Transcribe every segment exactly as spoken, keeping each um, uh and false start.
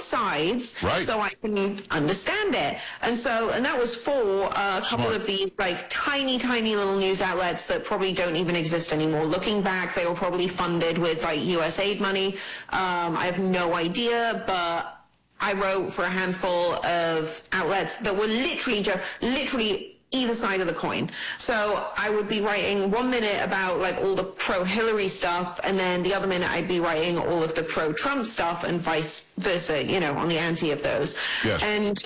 sides, right. so I can understand it. And so, and that was for a couple Smart. of these like tiny, tiny little news outlets that probably don't even exist anymore. Looking back, they were probably funded with like U S aid money. Um, I have no idea, but I wrote for a handful of outlets that were literally, ju- literally either side of the coin. So I would be writing one minute about like all the pro-Hillary stuff, and then the other minute I'd be writing all of the pro-Trump stuff, and vice versa, you know, on the anti of those. Yes. And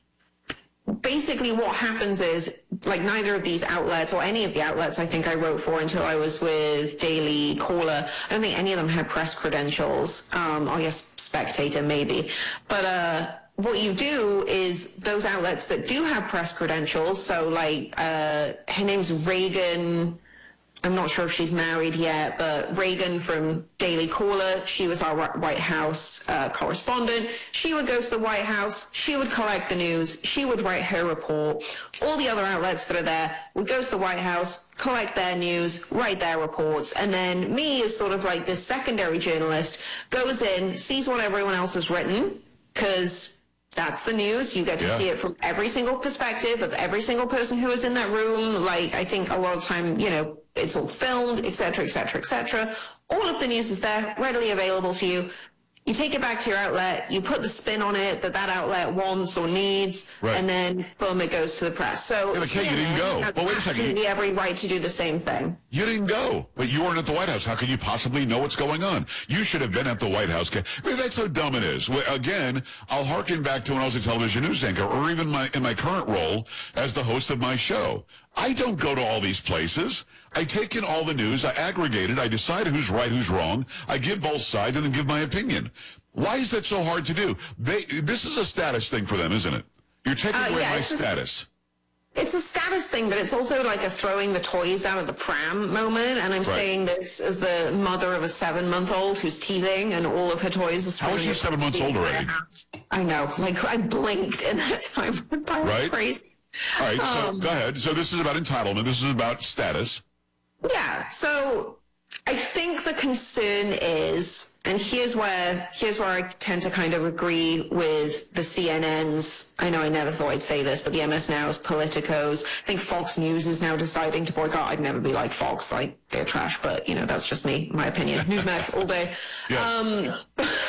basically what happens is, like, neither of these outlets, or any of the outlets I think I wrote for until I was with Daily Caller, I don't think any of them had press credentials. Um, I guess Spectator maybe. But uh, what you do is those outlets that do have press credentials, so like uh, her name's Reagan, I'm not sure if she's married yet, but Reagan from Daily Caller, she was our White House uh, correspondent. She would go to the White House, she would collect the news, she would write her report. All the other outlets that are there would go to the White House, collect their news, write their reports, and then me as sort of like this secondary journalist goes in, sees what everyone else has written, because that's the news. You get to yeah. see it from every single perspective of every single person who was in that room. Like, I think a lot of time, you know, it's all filmed, et cetera, et cetera, et cetera. All of the news is there, readily available to you. You take it back to your outlet, you put the spin on it that that outlet wants or needs, right. and then, boom, it goes to the press. So yeah, but Kate, you didn't go. has Well, wait a second. absolutely every right to do the same thing. You didn't go, but you weren't at the White House. How could you possibly know what's going on? You should have been at the White House. I mean, that's how dumb it is. Well, again, I'll harken back to when I was a television news anchor, or even my in my current role as the host of my show. I don't go to all these places. I take in all the news, I aggregate it, I decide who's right, who's wrong, I give both sides, and then give my opinion. Why is that so hard to do? They, this is a status thing for them, isn't it? You're taking Uh, away yeah, my it's just- status. It's a status thing, but it's also like a throwing the toys out of the pram moment. And I'm Right. saying this as the mother of a seven-month-old who's teething, and all of her toys are How is she seven months old already? I know. Like, I blinked in that time. That was Right. crazy. All right, so Um, go ahead. So this is about entitlement. This is about status. Yeah, so I think the concern is, and here's where here's where I tend to kind of agree with the C N N's. I know I never thought I'd say this, but the M S Now's, Politico's. I think Fox News is now deciding to boycott. I'd never be like Fox, like they're trash, but you know that's just me, my opinion. Newsmax all day. Yes. Um,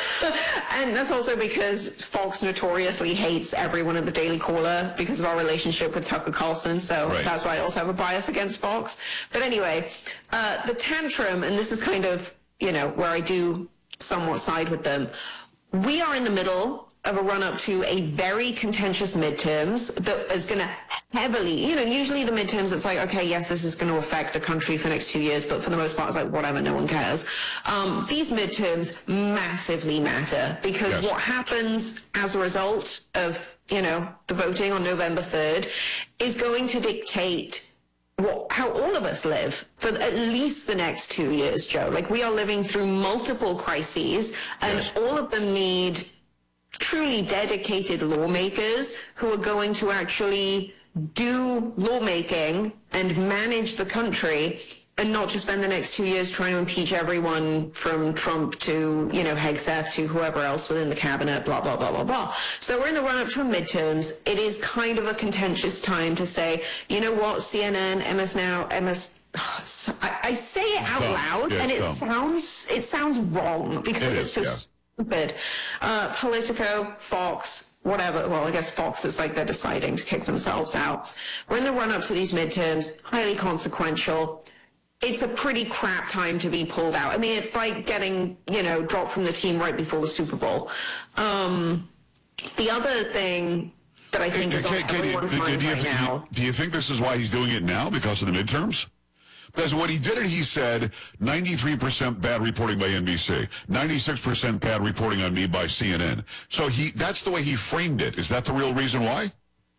and that's also because Fox notoriously hates everyone at the Daily Caller because of our relationship with Tucker Carlson. So Right. that's why I also have a bias against Fox. But anyway, uh, the tantrum, and this is kind of, you know, where I do somewhat side with them. We are in the middle of a run-up to a very contentious midterms that is going to heavily, you know, usually the midterms, it's like, okay, yes, this is going to affect the country for the next two years, but for the most part, it's like, whatever, no one cares. Um, these midterms massively matter because Yes. what happens as a result of, you know, the voting on November third is going to dictate what, how all of us live for at least the next two years, Joe. Like, we are living through multiple crises, and Yes. all of them need truly dedicated lawmakers who are going to actually do lawmaking and manage the country and not just spend the next two years trying to impeach everyone from Trump to, you know, Hegseth to whoever else within the cabinet, blah, blah, blah, blah, blah. So we're in the run-up to midterms. It is kind of a contentious time to say, you know what, C N N, M S Now, M S... I, I say it out dumb. loud, Yeah, and it dumb. sounds it sounds wrong because It it's is, so yeah. stupid. Uh, Politico, Fox, whatever. Well, I guess Fox is like they're deciding to kick themselves out. We're in the run-up to these midterms, highly consequential. It's a pretty crap time to be pulled out. I mean, it's like getting, you know, dropped from the team right before the Super Bowl. Um, the other thing that I think is on Katie, Katie, everyone's do, mind do you right think, now. do you think this is why he's doing it now, because of the midterms? Because what he did, it, he said, ninety-three percent bad reporting by N B C, ninety-six percent bad reporting on me by C N N. So he that's the way he framed it. Is that the real reason why?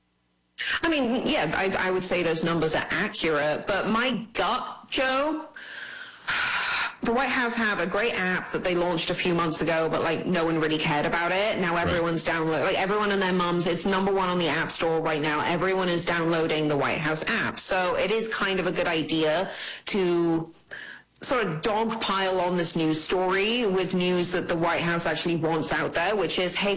I mean, yeah, I, I would say those numbers are accurate, but my gut, Joe, the White House have a great app that they launched a few months ago, but like no one really cared about it. Now everyone's downloading, like everyone and their mums, it's number one on the App Store right now. Everyone is downloading the White House app. So it is kind of a good idea to sort of dogpile on this news story with news that the White House actually wants out there, which is, hey,